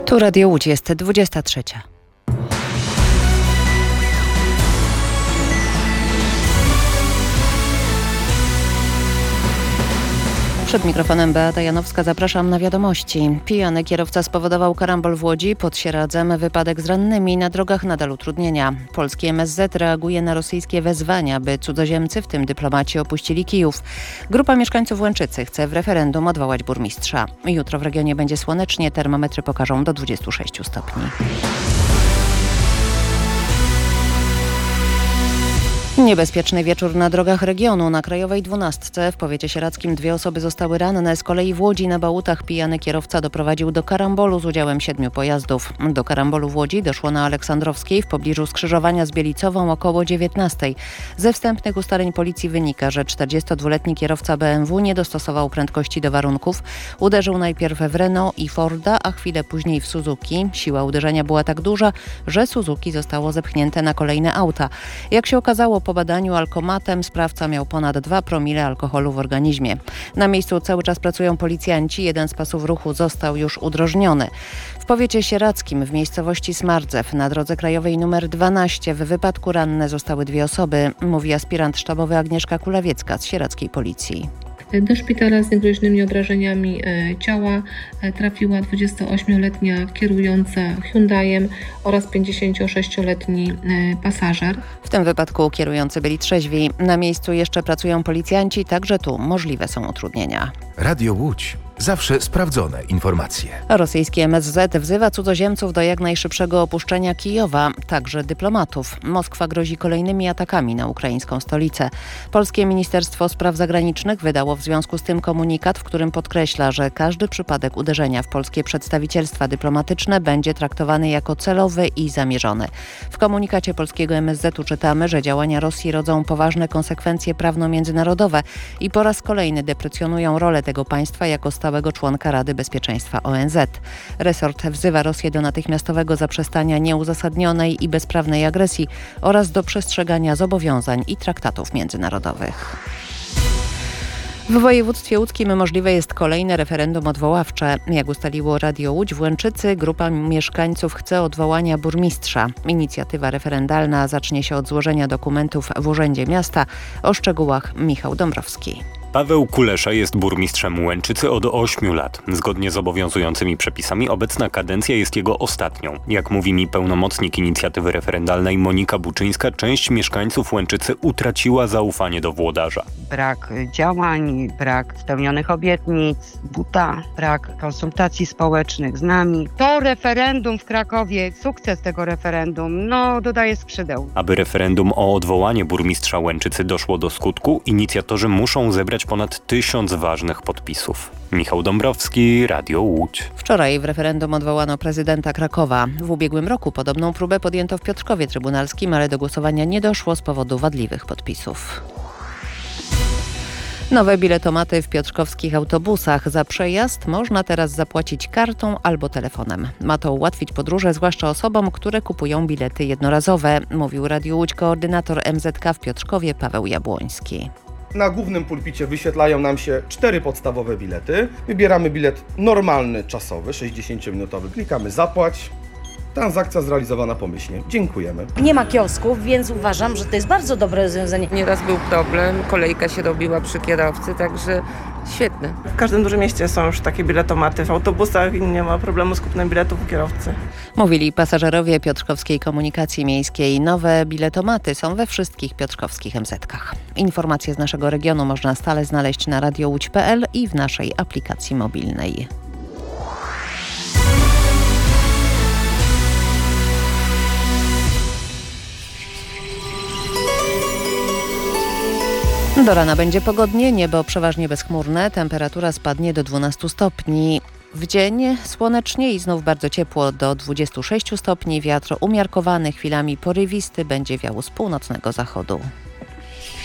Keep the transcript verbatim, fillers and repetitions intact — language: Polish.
Tu Radio Łódź, jest dwudziesta trzecia. Przed mikrofonem Beata Janowska, zapraszam na wiadomości. Pijany kierowca spowodował karambol w Łodzi, pod Sieradzem wypadek z rannymi, na drogach nadal utrudnienia. Polski M S Z reaguje na rosyjskie wezwania, by cudzoziemcy, w tym dyplomaci, opuścili Kijów. Grupa mieszkańców Łęczycy chce w referendum odwołać burmistrza. Jutro w regionie będzie słonecznie, termometry pokażą do dwudziestu sześciu stopni. Niebezpieczny wieczór na drogach regionu. Na Krajowej dwunastce w powiecie sieradzkim dwie osoby zostały ranne. Z kolei w Łodzi na Bałutach pijany kierowca doprowadził do karambolu z udziałem siedmiu pojazdów. Do karambolu w Łodzi doszło na Aleksandrowskiej w pobliżu skrzyżowania z Bielicową około dziewiętnastej. Ze wstępnych ustaleń policji wynika, że czterdziestodwuletni kierowca B M W nie dostosował prędkości do warunków. Uderzył najpierw w Renault i Forda, a chwilę później w Suzuki. Siła uderzenia była tak duża, że Suzuki zostało zepchnięte na kolejne auta. Jak się okazało, po badaniu alkomatem sprawca miał ponad dwa promile alkoholu w organizmie. Na miejscu cały czas pracują policjanci. Jeden z pasów ruchu został już udrożniony. W powiecie sieradzkim w miejscowości Smardzew na drodze krajowej nr dwanaście w wypadku ranne zostały dwie osoby, mówi aspirant sztabowy Agnieszka Kulawiecka z sieradzkiej policji. Do szpitala z niegroźnymi obrażeniami ciała trafiła dwudziestoośmioletnia kierująca Hyundaiem oraz pięćdziesięciosześcioletni pasażer. W tym wypadku kierujący byli trzeźwi. Na miejscu jeszcze pracują policjanci, także tu możliwe są utrudnienia. Radio Łódź. Zawsze sprawdzone informacje. Rosyjski M S Z wzywa cudzoziemców do jak najszybszego opuszczenia Kijowa, także dyplomatów. Moskwa grozi kolejnymi atakami na ukraińską stolicę. Polskie Ministerstwo Spraw Zagranicznych wydało w związku z tym komunikat, w którym podkreśla, że każdy przypadek uderzenia w polskie przedstawicielstwa dyplomatyczne będzie traktowany jako celowy i zamierzony. W komunikacie polskiego M S Z-u czytamy, że działania Rosji rodzą poważne konsekwencje prawno-międzynarodowe i po raz kolejny deprecjonują rolę tego państwa jako stałego członka Rady Bezpieczeństwa O N Z. Resort wzywa Rosję do natychmiastowego zaprzestania nieuzasadnionej i bezprawnej agresji oraz do przestrzegania zobowiązań i traktatów międzynarodowych. W województwie łódzkim możliwe jest kolejne referendum odwoławcze. Jak ustaliło Radio Łódź w Łęczycy, grupa mieszkańców chce odwołania burmistrza. Inicjatywa referendalna zacznie się od złożenia dokumentów w Urzędzie Miasta. O szczegółach Michał Dąbrowski. Paweł Kulesza jest burmistrzem Łęczycy od ośmiu lat. Zgodnie z obowiązującymi przepisami obecna kadencja jest jego ostatnią. Jak mówi mi pełnomocnik inicjatywy referendalnej Monika Buczyńska, część mieszkańców Łęczycy utraciła zaufanie do włodarza. Brak działań, brak spełnionych obietnic, buta, brak konsultacji społecznych z nami. To referendum w Krakowie, sukces tego referendum, no dodaje skrzydeł. Aby referendum o odwołanie burmistrza Łęczycy doszło do skutku, inicjatorzy muszą zebrać ponad tysiąc ważnych podpisów. Michał Dąbrowski, Radio Łódź. Wczoraj w referendum odwołano prezydenta Krakowa. W ubiegłym roku podobną próbę podjęto w Piotrkowie Trybunalskim, ale do głosowania nie doszło z powodu wadliwych podpisów. Nowe biletomaty w piotrkowskich autobusach. Za przejazd można teraz zapłacić kartą albo telefonem. Ma to ułatwić podróże, zwłaszcza osobom, które kupują bilety jednorazowe, mówił Radio Łódź koordynator M Z K w Piotrkowie Paweł Jabłoński. Na głównym pulpicie wyświetlają nam się cztery podstawowe bilety. Wybieramy bilet normalny, czasowy, sześćdziesięciominutowy. Klikamy zapłać. Transakcja zrealizowana pomyślnie. Dziękujemy. Nie ma kiosków, więc uważam, że to jest bardzo dobre rozwiązanie. Nieraz był problem, kolejka się robiła przy kierowcy, także świetne. W każdym dużym mieście są już takie biletomaty w autobusach i nie ma problemu z kupnem biletów u kierowcy. Mówili pasażerowie Piotrkowskiej Komunikacji Miejskiej. Nowe biletomaty są we wszystkich piotrkowskich M Z kach. Informacje z naszego regionu można stale znaleźć na radio łódź kropka p l i w naszej aplikacji mobilnej. Do rana będzie pogodnie, niebo przeważnie bezchmurne, temperatura spadnie do dwunastu stopni. W dzień słonecznie i znów bardzo ciepło do dwudziestu sześciu stopni, wiatr umiarkowany, chwilami porywisty, będzie wiał z północnego zachodu.